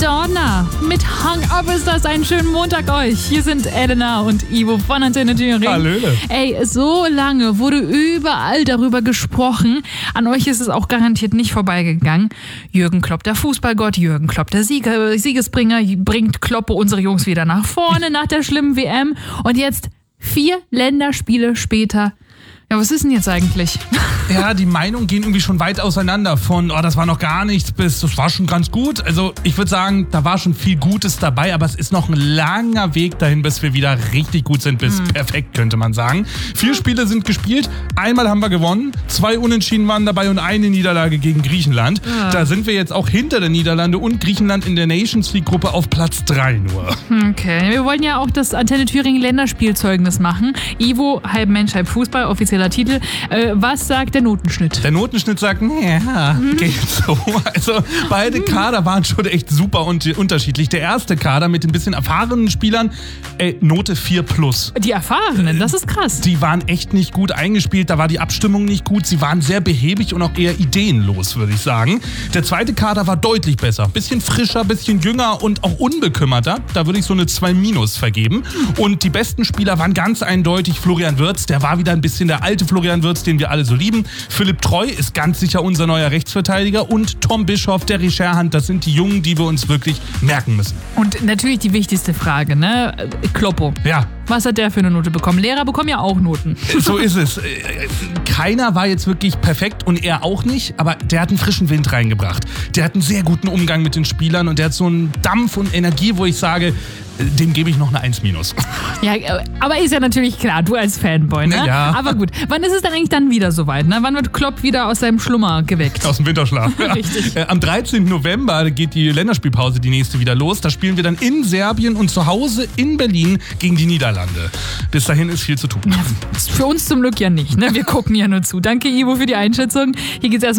Madonna mit Hung Up Is Das. Einen schönen Montag euch. Hier sind Elena und Ivo von Antenne Thüringen. Hallöle. Ey, so lange wurde überall darüber gesprochen. An euch ist es auch garantiert nicht vorbeigegangen. Jürgen Klopp, der Fußballgott, Jürgen Klopp, der Siegesbringer, bringt Kloppe unsere Jungs wieder nach vorne nach der schlimmen WM. Und jetzt 4 Länderspiele später. Ja, was ist denn jetzt eigentlich? Ja, die Meinungen gehen irgendwie schon weit auseinander. Von, das war noch gar nichts, bis, das war schon ganz gut. Also ich würde sagen, da war schon viel Gutes dabei, aber es ist noch ein langer Weg dahin, bis wir wieder richtig gut sind, bis perfekt, könnte man sagen. 4 Spiele sind gespielt, einmal haben wir gewonnen, 2 Unentschieden waren dabei und eine Niederlage gegen Griechenland. Da sind wir jetzt auch hinter der Niederlande und Griechenland in der Nations League Gruppe auf Platz 3 nur. Okay, wir wollen ja auch das Antenne Thüringen Länderspielzeugnis machen. Ivo, halb Mensch, halb Fußball, offizieller Titel. Was sagt der Notenschnitt? Der Notenschnitt sagt, ja, geht so. Also beide Kader waren schon echt super unterschiedlich. Der erste Kader mit den bisschen erfahrenen Spielern, Note 4+. Die Erfahrenen, das ist krass. Die waren echt nicht gut eingespielt, da war die Abstimmung nicht gut. Sie waren sehr behäbig und auch eher ideenlos, würde ich sagen. Der zweite Kader war deutlich besser. Bisschen frischer, bisschen jünger und auch unbekümmerter. Da würde ich so eine 2- vergeben. Und die besten Spieler waren ganz eindeutig Florian Wirtz. Der war wieder ein bisschen der alte Florian Wirtz, den wir alle so lieben. Philipp Treu ist ganz sicher unser neuer Rechtsverteidiger. Und Tom Bischoff, der Scherhand, das sind die Jungen, die wir uns wirklich merken müssen. Und natürlich die wichtigste Frage, ne? Kloppo. Ja. Was hat der für eine Note bekommen? Lehrer bekommen ja auch Noten. So ist es. Keiner war jetzt wirklich perfekt und er auch nicht, aber der hat einen frischen Wind reingebracht. Der hat einen sehr guten Umgang mit den Spielern und der hat so einen Dampf und Energie, wo ich sage, dem gebe ich noch eine 1-. Ja, aber ist ja natürlich klar, du als Fanboy, ne? Ja. Aber gut, wann ist es dann eigentlich dann wieder soweit, ne? Wann wird Klopp wieder aus seinem Schlummer geweckt? Aus dem Winterschlaf. Ja. Richtig. Am 13. November geht die Länderspielpause, die nächste, wieder los. Da spielen wir dann in Serbien und zu Hause in Berlin gegen die Niederlande. Bis dahin ist viel zu tun. Ja, für uns zum Glück ja nicht, ne? Wir gucken ja nur zu. Danke, Ivo, für die Einschätzung. Hier geht's erstmal